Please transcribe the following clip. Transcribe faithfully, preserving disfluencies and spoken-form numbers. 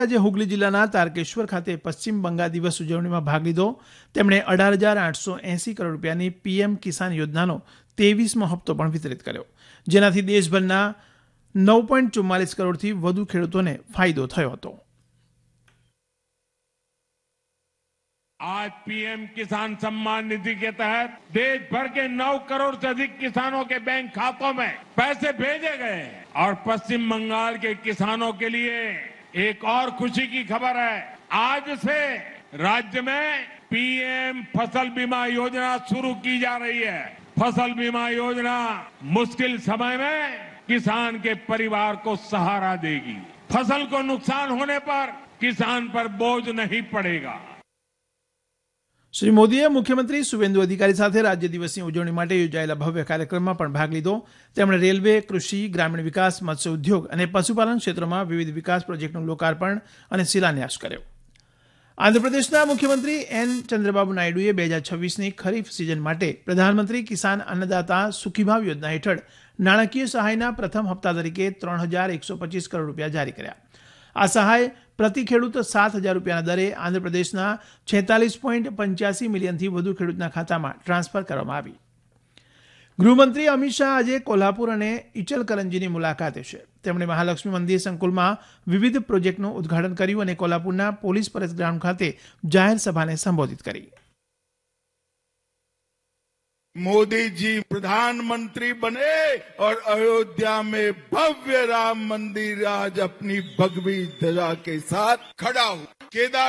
આજે હુગલી જિલ્લાના તારકેશ્વર ખાતે પશ્ચિમ બંગાળ દિવસ ઉજવણીમાં ભાગ લીધો. તેમણે અઢાર હજાર આઠસો એસી કરોડ રૂપિયાની પીએમ કિસાન યોજનાનો ત્રેવીસમો હપ્તો પણ વિતરિત કર્યો, જેનાથી દેશભરના નવ પોઈન્ટ ચુમ્માલીસ કરોડથી વધુ ખેડૂતોને ફાયદો થયો હતો. आज पीएम किसान सम्मान निधि के तहत देश भर के नौ करोड़ से अधिक किसानों के बैंक खातों में पैसे भेजे गए और पश्चिम बंगाल के किसानों के लिए एक और खुशी की खबर है. आज से राज्य में पीएम फसल बीमा योजना शुरू की जा रही है. फसल बीमा योजना मुश्किल समय में किसान के परिवार को सहारा देगी. फसल को नुकसान होने पर किसान पर बोझ नहीं पड़ेगा. શ્રી મોદીએ મુખ્યમંત્રી સુવેન્દુ અધિકારી સાથે રાજ્ય દિવસની ઉજવણી માટે યોજાયેલા ભવ્ય કાર્યક્રમમાં પણ ભાગ લીધો. તેમણે રેલવે, કૃષિ, ગ્રામીણ વિકાસ, મત્સ્ય ઉદ્યોગ અને પશુપાલન ક્ષેત્રોમાં વિવિધ વિકાસ પ્રોજેક્ટનું લોકાર્પણ અને શિલાન્યાસ કર્યો. આંધ્રપ્રદેશના મુખ્યમંત્રી એન ચંદ્રબાબુ નાયડુએ બે હજાર છવ્વીસની ખરીફ સિઝન માટે પ્રધાનમંત્રી કિસાન અન્નદાતા સુખીભાવ યોજના હેઠળ નાણાકીય સહાયના પ્રથમ હપ્તા તરીકે ત્રણ હજાર એકસો પચીસ કરોડ રૂપિયા જારી કર્યા. આ સહાય પ્રતિ ખેડૂત સાત હજાર રૂપિયાના દરે આંધ્રપ્રદેશના છેતાલીસ પોઈન્ટ પંચ્યાસી મિલિયનથી વધુ ખેડૂતના ખાતામાં ટ્રાન્સફર કરવામાં આવી. ગૃહમંત્રી અમિત શાહ આજે કોલ્હાપુર અને ઇચલકરંજીની મુલાકાતે છે. તેમણે મહાલક્ષ્મી મંદિર સંકુલમાં વિવિધ પ્રોજેક્ટનું ઉદઘાટન કર્યું અને કોલ્હાપુરના પોલીસ પરેડ ગ્રાઉન્ડ ખાતે જાહેર સભાને સંબોધિત કરી. मोदी जी प्रधानमंत्री बने और अयोध्या में भव्य राम मंदिर आज अपनी भगवी ध्वजा के साथ खड़ा हो. केदार